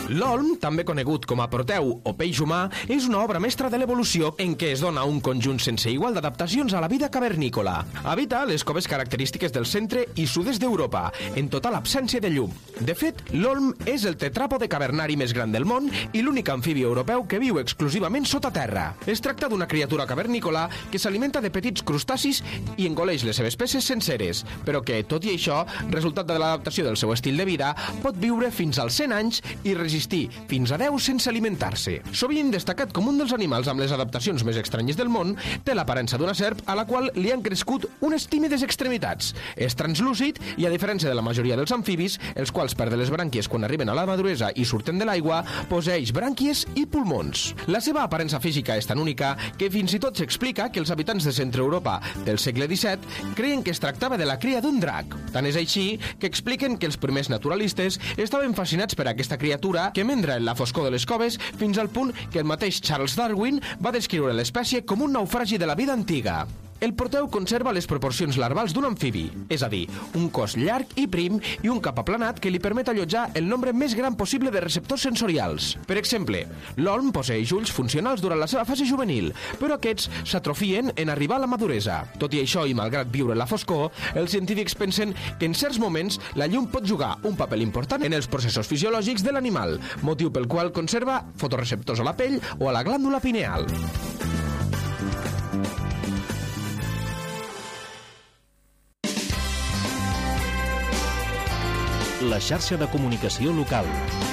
L'olm, també conegut com a proteu o peix humà, és una obra mestra de l'evolució en què es dona un conjunt sense igual d'adaptacions a la vida cavernícola. Habita les coves característiques del centre i sud-est d'Europa, en total absència de llum. De fet, l'olm és el tetràpode cavernari més gran del món i l'únic amfibi europeu que viu exclusivament sota terra. Es tracta d'una criatura cavernícola que s'alimenta de petits crustacis i engoleix les seves peces senceres, però que, tot i això, resultat de l'adaptació del seu estil de vida, pot viure fins als 100 anys i resistir fins a 10 sense alimentar-se. Sovint destacat com un dels animals amb les adaptacions més estranyes del món, té l'aparença d'una serp a la qual li han crescut unes tímides extremitats. És translúcid i, a diferència de la majoria dels amfibis, els quals perden les brànquies quan arriben a la maduresa i surten de l'aigua, posseeix brànquies i pulmons. La seva aparença física és tan única que fins i tot s'explica que els habitants de Centre Europa del segle XVII creien que es tractava de la cria d'un drac. Tant és així que expliquen que els primers naturalistes estaven fascinats per aquesta criatura que mendra en la foscor de les coves fins al punt que el mateix Charles Darwin va descriure l'espècie com un naufragi de la vida antiga. El proteu conserva les proporcions larvals d'un amfibi, és a dir, un cos llarg i prim i un cap aplanat que li permet allotjar el nombre més gran possible de receptors sensorials. Per exemple, l'olm posseeix ulls funcionals durant la seva fase juvenil, però aquests s'atrofien en arribar a la maduresa. Tot i això, i malgrat viure en la foscor, els científics pensen que en certs moments la llum pot jugar un paper important en els processos fisiològics de l'animal, motiu pel qual conserva fotoreceptors a la pell o a la glàndula pineal. La xarxa de comunicació local.